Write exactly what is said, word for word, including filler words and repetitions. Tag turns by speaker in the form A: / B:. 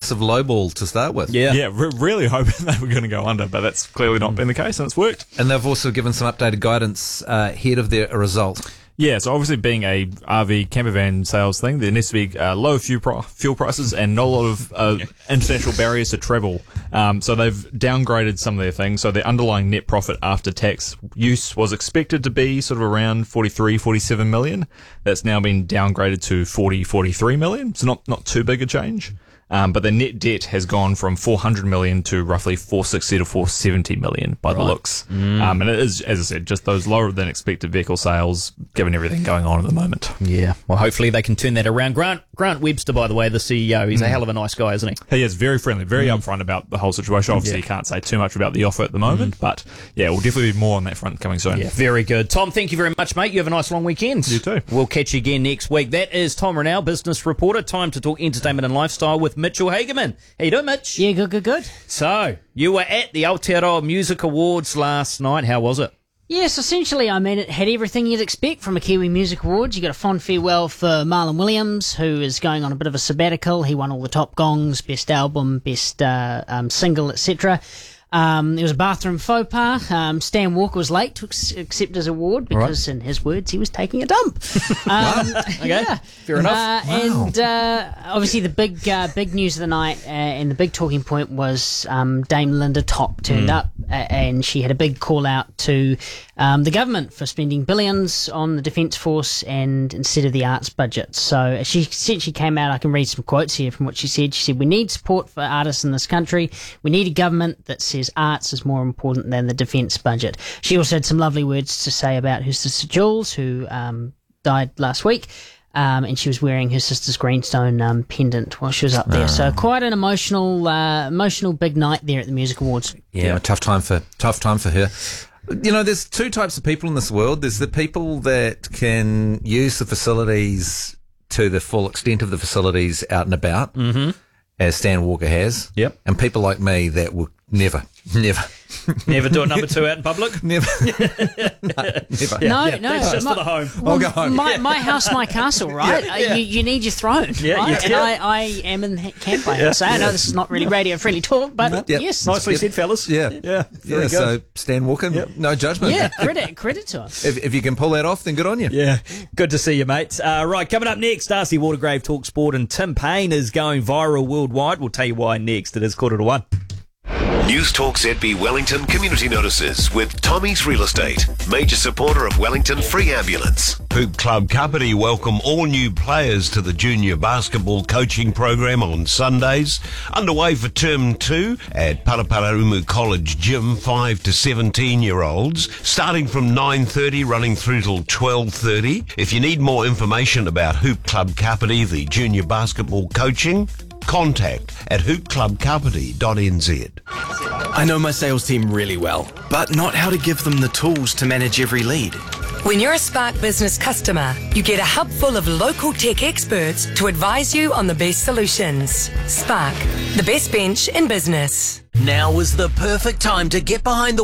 A: massive low ball to start with.
B: Yeah,
C: Yeah, re- really hoping they were going to go under, but that's clearly not been the case, and it's worked.
A: And they've also given some updated guidance uh, ahead of their result.
C: Yeah, so obviously being a R V camper van sales thing, there needs to be uh, low fuel, pri- fuel prices and not a lot of uh, international barriers to travel. Um, so they've downgraded some of their things. So their underlying net profit after tax use was expected to be sort of around forty-three, forty-seven million. That's now been downgraded to forty, forty-three million. So not, not too big a change. Um, but the net debt has gone from four hundred million to roughly four sixty to four seventy million by the looks. Mm. Um, and it is, as I said, just those lower than expected vehicle sales, given everything going on at the moment.
B: yeah. Well, hopefully they can turn that around. Grant Grant Webster, by the way, the C E O, he's mm. a hell of a nice guy, isn't he?
C: He is very friendly, very mm. upfront about the whole situation. Obviously,
B: Yeah.
C: you can't say too much about the offer at the moment, mm. but yeah, we'll definitely be more on that front coming soon.
B: Yeah, very good. Tom, thank you very much, mate. You have a nice long weekend.
C: You too.
B: We'll catch you again next week. That is Tom Rennell, business reporter. Time to talk entertainment and lifestyle with Mitchell Hagerman. How you doing, Mitch?
D: Yeah, good, good, good.
B: So, you were at the Aotearoa Music Awards last night. How was it?
D: Yes, essentially, I mean, it had everything you'd expect from a Kiwi Music Awards. You got a fond farewell for Marlon Williams, who is going on a bit of a sabbatical. He won all the top gongs, best album, best uh, um, single, et cetera. Um, there was a bathroom faux pas. Um, Stan Walker was late to ex- accept his award because, right. in his words, he was taking a dump. Um,
B: okay,
D: yeah.
B: fair enough.
D: Uh,
A: Wow.
D: And uh, obviously, the big, uh, big news of the night uh, and the big talking point was um, Dame Linda Top turned
B: Mm.
D: up, uh, and she had a big call out to um, the government for spending billions on the Defence Force and instead of the arts budget. So she said she came out. I can read some quotes here from what she said. She said, "We need support for artists in this country. We need a government that says arts is more important than the defence budget." She also had some lovely words to say about her sister Jules, who um, died last week, um, and she was wearing her sister's greenstone um, pendant while she was up there. So quite an emotional, uh, emotional big night there at the Music Awards.
A: Yeah, a tough time for tough time for her. You know, there's two types of people in this world. There's the people that can use the facilities to the full extent of the facilities out and about,
B: Mm-hmm.
A: as Stan Walker has.
B: Yep.
A: And people like me that will never, never,
B: Never do a number two out in public?
A: never, no, never.
D: No,
B: Yeah,
D: no,
B: that's just
D: my,
B: for the home.
A: I'll go home.
D: My, my house, my castle, right?
B: Yeah,
D: Uh,
B: yeah.
D: you, you need your throne,
B: Yeah,
D: right?
B: you
D: And
B: do.
D: I, I am in the camp. I have to say. I know this is not really radio friendly talk, but
A: Yep.
D: yes,
B: Nicely
A: Yep.
B: said, fellas.
A: Yeah.
B: Yeah,
A: Yeah,
B: very good.
A: so Stan Walker, no judgment.
D: yeah, credit credit to him.
A: If, if you can pull that off, then good on you.
B: Yeah, good to see you, mate. Uh, right, coming up next, Darcy Watergrave talks sport, and Tim Payne is going viral worldwide. We'll tell you why next. It is quarter to one.
E: News Talk Z B Wellington Community Notices with Tommy's Real Estate, major supporter of Wellington Free Ambulance.
F: Hoop Club Kapiti welcome all new players to the junior basketball coaching program on Sundays. Underway for term two at Parapararumu College Gym, five to seventeen year olds, starting from nine thirty, running through till twelve thirty. If you need more information about Hoop Club Kapiti, the junior basketball coaching, contact at hoop club kapiti dot n z.
G: I know my sales team really well, but not how to give them the tools to manage every lead.
H: When you're a Spark Business customer, you get a hub full of local tech experts to advise you on the best solutions. Spark, the best bench in business.
I: Now is the perfect time to get behind the